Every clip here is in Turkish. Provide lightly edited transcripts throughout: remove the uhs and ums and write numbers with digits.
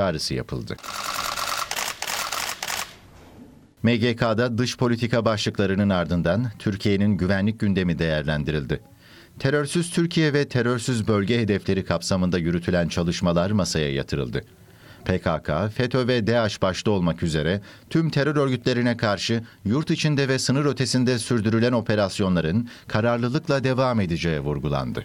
çağrısı yapıldı. MGK'da dış politika başlıklarının ardından Türkiye'nin güvenlik gündemi değerlendirildi. Terörsüz Türkiye ve terörsüz bölge hedefleri kapsamında yürütülen çalışmalar masaya yatırıldı. PKK, FETÖ ve DAEŞ başta olmak üzere tüm terör örgütlerine karşı yurt içinde ve sınır ötesinde sürdürülen operasyonların kararlılıkla devam edeceği vurgulandı.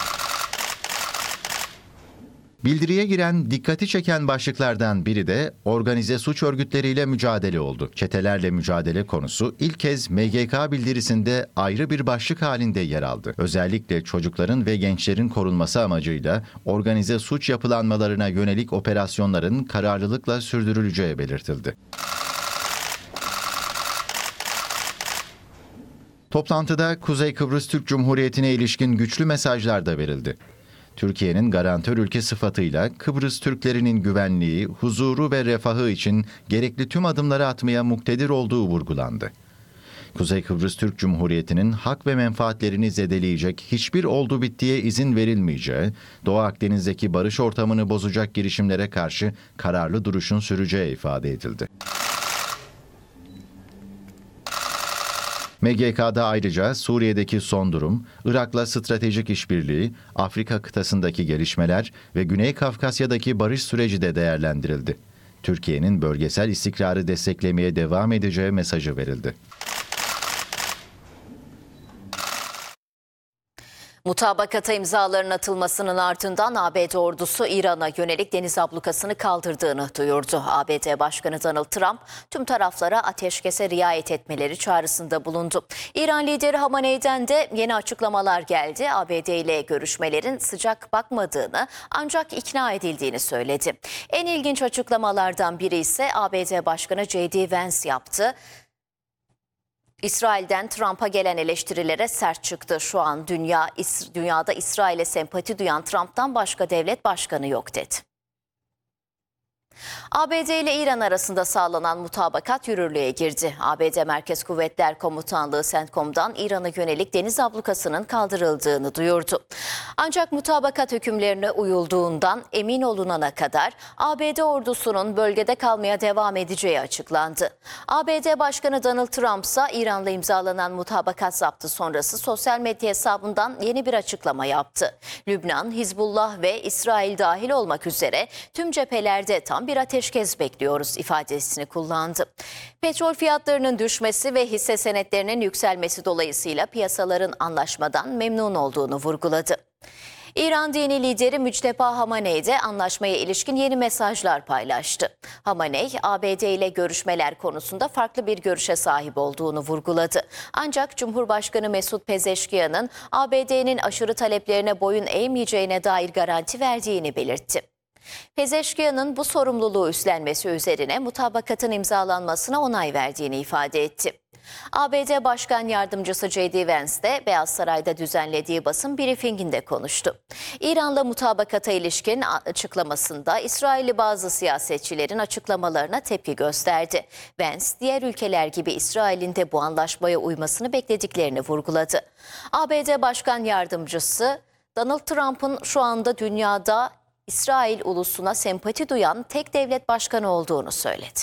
Bildiriye giren, dikkati çeken başlıklardan biri de organize suç örgütleriyle mücadele oldu. Çetelerle mücadele konusu ilk kez MGK bildirisinde ayrı bir başlık halinde yer aldı. Özellikle çocukların ve gençlerin korunması amacıyla organize suç yapılanmalarına yönelik operasyonların kararlılıkla sürdürüleceği belirtildi. Toplantıda Kuzey Kıbrıs Türk Cumhuriyeti'ne ilişkin güçlü mesajlar da verildi. Türkiye'nin garantör ülke sıfatıyla Kıbrıs Türklerinin güvenliği, huzuru ve refahı için gerekli tüm adımları atmaya muktedir olduğu vurgulandı. Kuzey Kıbrıs Türk Cumhuriyeti'nin hak ve menfaatlerini zedeleyecek hiçbir oldu bittiye izin verilmeyeceği, Doğu Akdeniz'deki barış ortamını bozacak girişimlere karşı kararlı duruşun süreceği ifade edildi. MGK'da ayrıca Suriye'deki son durum, Irak'la stratejik işbirliği, Afrika kıtasındaki gelişmeler ve Güney Kafkasya'daki barış süreci de değerlendirildi. Türkiye'nin bölgesel istikrarı desteklemeye devam edeceği mesajı verildi. Mutabakata imzaların atılmasının ardından ABD ordusu İran'a yönelik deniz ablukasını kaldırdığını duyurdu. ABD Başkanı Donald Trump tüm taraflara ateşkese riayet etmeleri çağrısında bulundu. İran lideri Hamaney'den de yeni açıklamalar geldi. ABD ile görüşmelerin sıcak bakmadığını ancak ikna edildiğini söyledi. En ilginç açıklamalardan biri ise ABD Başkanı J.D. Vance yaptı. İsrail'den Trump'a gelen eleştirilere sert çıktı. Şu an dünyada İsrail'e sempati duyan Trump'tan başka devlet başkanı yok dedi. ABD ile İran arasında sağlanan mutabakat yürürlüğe girdi. ABD Merkez Kuvvetler Komutanlığı CENTCOM'dan İran'a yönelik deniz ablukasının kaldırıldığını duyurdu. Ancak mutabakat hükümlerine uyulduğundan emin olunana kadar ABD ordusunun bölgede kalmaya devam edeceği açıklandı. ABD Başkanı Donald Trump ise İran'la imzalanan mutabakat zaptı sonrası sosyal medya hesabından yeni bir açıklama yaptı. Lübnan, Hizbullah ve İsrail dahil olmak üzere tüm cephelerde tam bir ateşkes bekliyoruz ifadesini kullandı. Petrol fiyatlarının düşmesi ve hisse senetlerinin yükselmesi dolayısıyla piyasaların anlaşmadan memnun olduğunu vurguladı. İran dini lideri Müçteba Hamaney de anlaşmaya ilişkin yeni mesajlar paylaştı. Hamaney, ABD ile görüşmeler konusunda farklı bir görüşe sahip olduğunu vurguladı. Ancak Cumhurbaşkanı Mesut Pezeşkiyan'ın ABD'nin aşırı taleplerine boyun eğmeyeceğine dair garanti verdiğini belirtti. Pezeşkiyan'ın bu sorumluluğu üstlenmesi üzerine mutabakatın imzalanmasına onay verdiğini ifade etti. ABD Başkan Yardımcısı J.D. Vance de Beyaz Saray'da düzenlediği basın briefinginde konuştu. İran'la mutabakata ilişkin açıklamasında İsrailli bazı siyasetçilerin açıklamalarına tepki gösterdi. Vance, diğer ülkeler gibi İsrail'in de bu anlaşmaya uymasını beklediklerini vurguladı. ABD Başkan Yardımcısı Donald Trump'ın şu anda dünyada İsrail ulusuna sempati duyan tek devlet başkanı olduğunu söyledi.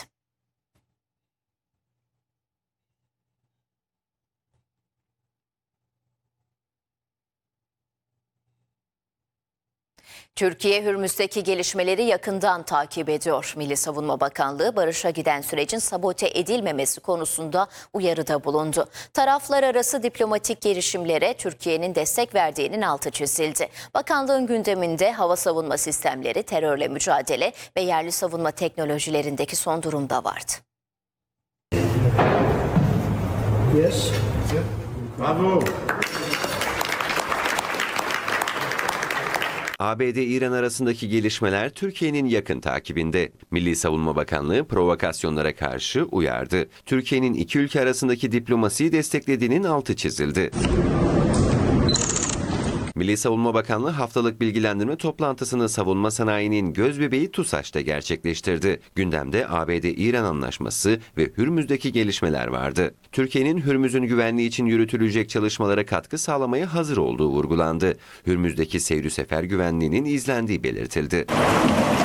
Türkiye, Hürmüz'deki gelişmeleri yakından takip ediyor. Milli Savunma Bakanlığı, barışa giden sürecin sabote edilmemesi konusunda uyarıda bulundu. Taraflar arası diplomatik girişimlere Türkiye'nin destek verdiğinin altı çizildi. Bakanlığın gündeminde hava savunma sistemleri, terörle mücadele ve yerli savunma teknolojilerindeki son durum da vardı. Yes. Bravo. ABD-İran arasındaki gelişmeler Türkiye'nin yakın takibinde. Milli Savunma Bakanlığı provokasyonlara karşı uyardı. Türkiye'nin iki ülke arasındaki diplomasiyi desteklediğinin altı çizildi. Milli Savunma Bakanlığı haftalık bilgilendirme toplantısını savunma sanayinin gözbebeği TUSAŞ'ta gerçekleştirdi. Gündemde ABD-İran anlaşması ve Hürmüz'deki gelişmeler vardı. Türkiye'nin Hürmüz'ün güvenliği için yürütülecek çalışmalara katkı sağlamaya hazır olduğu vurgulandı. Hürmüz'deki seyri sefer güvenliğinin izlendiği belirtildi.